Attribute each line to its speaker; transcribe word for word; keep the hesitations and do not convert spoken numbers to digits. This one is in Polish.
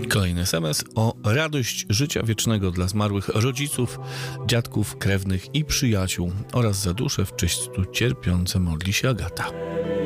Speaker 1: Kolejny es em es o radość życia wiecznego dla zmarłych rodziców, dziadków, krewnych i przyjaciół oraz za dusze w czyśćcu cierpiące modli się Agata.